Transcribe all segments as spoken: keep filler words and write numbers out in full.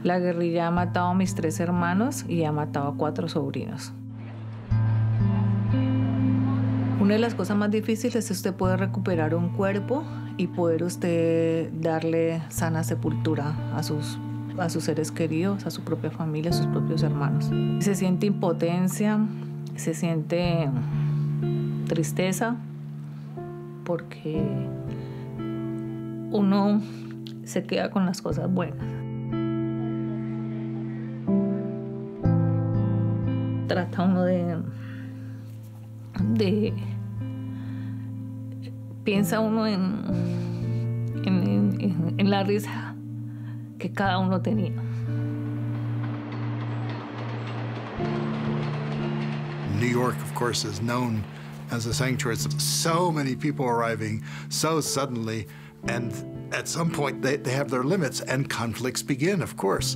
La guerrilla ha matado a mis tres hermanos y ha matado a cuatro sobrinos. Una de las cosas más difíciles es usted poder recuperar un cuerpo y poder usted darle sana sepultura a sus, a sus seres queridos, a su propia familia, a sus propios hermanos. Se siente impotencia, se siente tristeza, porque uno se queda con las cosas buenas. Trata uno de, de piensa uno en, en, en, en la risa que cada uno tenía. New York, of course, is known as a sanctuary. It's so many people arriving so suddenly, and at some point they, they have their limits, and conflicts begin, of course.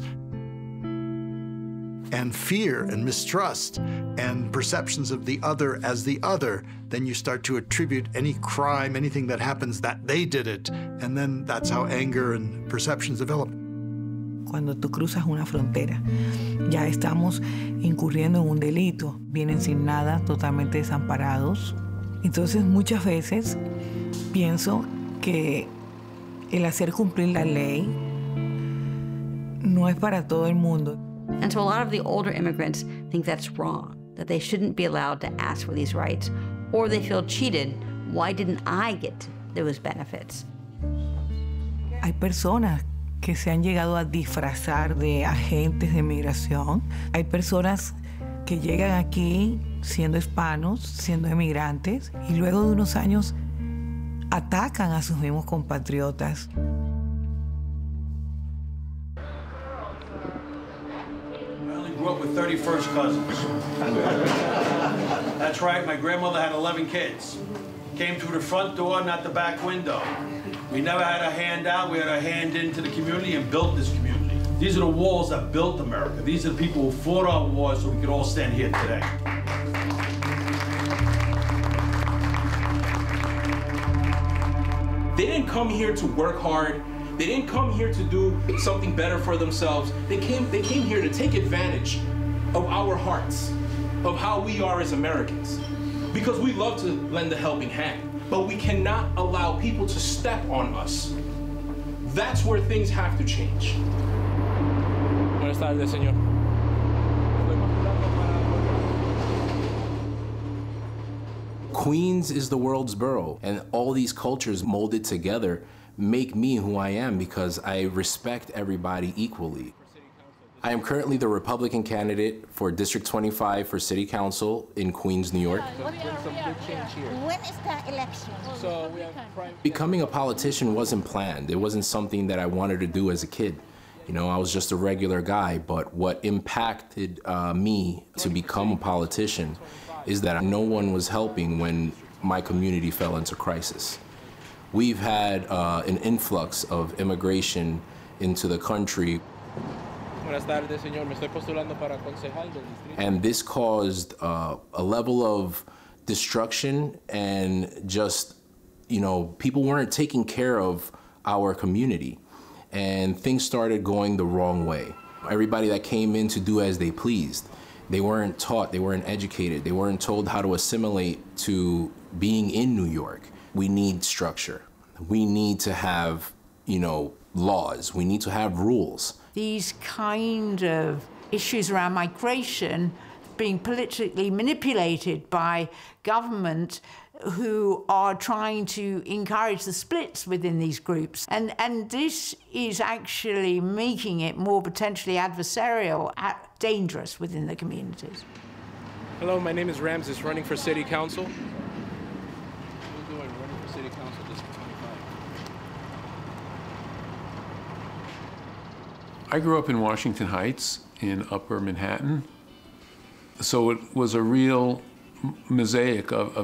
And fear and mistrust and perceptions of the other as the other, then you start to attribute any crime, anything that happens, that they did it, and then that's how anger and perceptions develop. Cuando tú cruzas una frontera, ya estamos incurriendo en un delito. Vienen sin nada, totalmente desamparados. Entonces, muchas veces pienso que el hacer cumplir la ley no es para todo el mundo. And so a lot of the older immigrants think that's wrong, that they shouldn't be allowed to ask for these rights, or they feel cheated. Why didn't I get those benefits? Hay personas que se han llegado a disfrazar de agentes de migración. Hay personas que llegan aquí siendo hispanos, siendo emigrantes, y luego de unos años atacan a sus mismos compatriotas. Grew up with thirty-first cousins. That's right, my grandmother had eleven kids. Came through the front door, not the back window. We never had a hand out, we had a hand into the community and built this community. These are the walls that built America. These are the people who fought our wars so we could all stand here today. They didn't come here to work hard. They didn't come here to do something better for themselves. They came, they came here to take advantage of our hearts, of how we are as Americans. Because we love to lend a helping hand, but we cannot allow people to step on us. That's where things have to change. Buenas tardes, señor. Queens is the world's borough, and all these cultures molded together make me who I am because I respect everybody equally. I am currently the Republican candidate for District twenty-five for City Council in Queens, New York. When is the election? So we have Becoming a politician wasn't planned. It wasn't something that I wanted to do as a kid. You know, I was just a regular guy, but what impacted uh, me to become a politician is that no one was helping when my community fell into crisis. We've had uh, an influx of immigration into the country. And this caused uh, a level of destruction and just, you know, people weren't taking care of our community. And things started going the wrong way. Everybody that came in to do as they pleased, they weren't taught, they weren't educated, they weren't told how to assimilate to being in New York. We need structure. We need to have, you know, laws. We need to have rules. These kind of issues around migration being politically manipulated by government who are trying to encourage the splits within these groups. And, and this is actually making it more potentially adversarial, dangerous within the communities. Hello, my name is Ramses, running for City Council. What are you doing running for City Council District twenty-five? I grew up in Washington Heights in Upper Manhattan. So it was a real mosaic of, of